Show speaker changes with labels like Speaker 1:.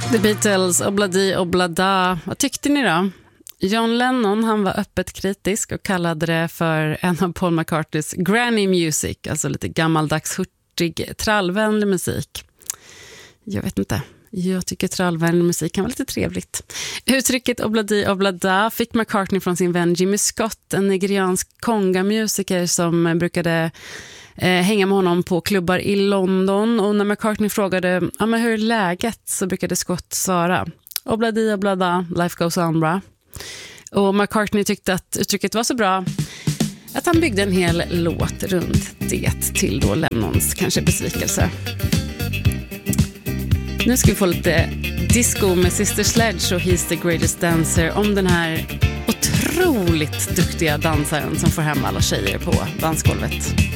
Speaker 1: The Beatles, Obladi Oblada. Vad tyckte ni då? John Lennon, han var öppet kritisk och kallade det för en av Paul McCartneys granny music, alltså lite gammaldags, hurtig, trallvänlig musik. Jag vet inte. Jag tycker trallvänlig musik kan vara lite trevligt. Uttrycket Obladi Oblada fick McCartney från sin vän Jimmy Scott, en nigeriansk kongamusiker som brukade hänga med honom på klubbar i London. Och när McCartney frågade men hur är läget, så brukade Scott svara Obladi Oblada, life goes on, bra. Och McCartney tyckte att uttrycket var så bra att han byggde en hel låt runt det, till då Lennons kanske besvikelse. Nu ska vi få lite disco med Sister Sledge och He's the Greatest Dancer, om den här otroligt duktiga dansaren som får hem alla tjejer på dansgolvet.